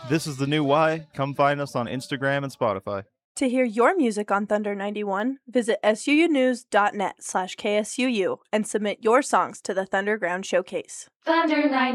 This is the new Y. Come find us on Instagram and Spotify. To hear your music on Thunder 91, visit suunews.net/KSUU and submit your songs to the Thunderground Showcase. Thunder 91.